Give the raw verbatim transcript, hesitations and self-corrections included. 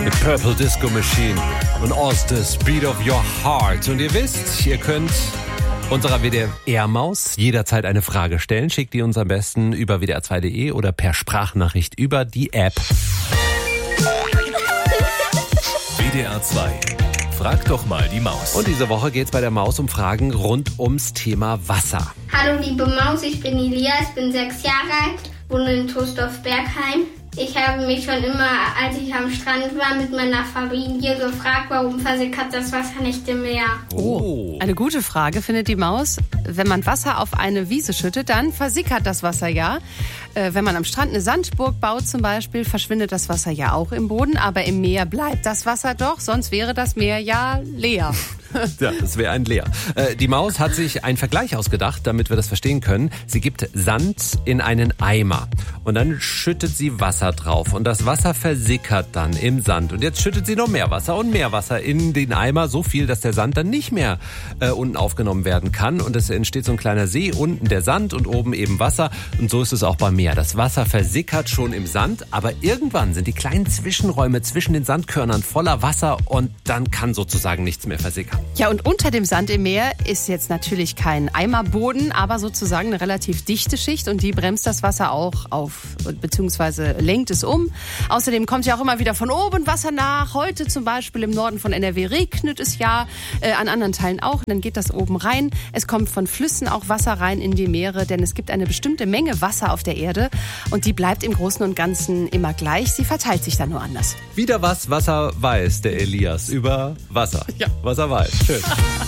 Mit Purple Disco Machine und Oz, the Speed of Your Heart. Und ihr wisst, ihr könnt unserer W D R-Maus jederzeit eine Frage stellen. Schickt die uns am besten über w d r zwei punkt d e oder per Sprachnachricht über die App. W D R zwei. Frag doch mal die Maus. Und diese Woche geht es bei der Maus um Fragen rund ums Thema Wasser. Hallo liebe Maus, ich bin Elias, bin sechs Jahre alt, wohne in Troisdorf-Bergheim. Ich habe mich schon immer, als ich am Strand war, mit meiner Familie gefragt, warum versickert das Wasser nicht im Meer? Oh, eine gute Frage, findet die Maus. Wenn man Wasser auf eine Wiese schüttet, dann versickert das Wasser ja. Äh, wenn man am Strand eine Sandburg baut zum Beispiel, verschwindet das Wasser ja auch im Boden. Aber im Meer bleibt das Wasser doch, sonst wäre das Meer ja leer. Ja, das wäre ein Leer. Äh, die Maus hat sich einen Vergleich ausgedacht, damit wir das verstehen können. Sie gibt Sand in einen Eimer und dann schüttet sie Wasser drauf und das Wasser versickert dann im Sand. Und jetzt schüttet sie noch mehr Wasser und mehr Wasser in den Eimer, so viel, dass der Sand dann nicht mehr äh, unten aufgenommen werden kann. Und es entsteht so ein kleiner See, unten der Sand und oben eben Wasser. Und so ist es auch beim Meer. Das Wasser versickert schon im Sand, aber irgendwann sind die kleinen Zwischenräume zwischen den Sandkörnern voller Wasser und dann kann sozusagen nichts mehr versickern. Ja, und unter dem Sand im Meer ist jetzt natürlich kein Eimerboden, aber sozusagen eine relativ dichte Schicht und die bremst das Wasser auch auf, beziehungsweise lenkt es um. Außerdem kommt ja auch immer wieder von oben Wasser nach. Heute zum Beispiel im Norden von N R W regnet es ja, äh, an anderen Teilen auch. Dann geht das oben rein. Es kommt von Flüssen auch Wasser rein in die Meere, denn es gibt eine bestimmte Menge Wasser auf der Erde und die bleibt im Großen und Ganzen immer gleich. Sie verteilt sich dann nur anders. Wieder was, was er weiß, der Elias, über Wasser. Ja. Was er weiß. Schön.